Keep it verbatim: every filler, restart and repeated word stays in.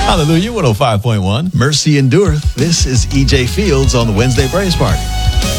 Hallelujah, one oh five point one. Mercy endureth. This is E J Fields on the Wednesday Praise Party.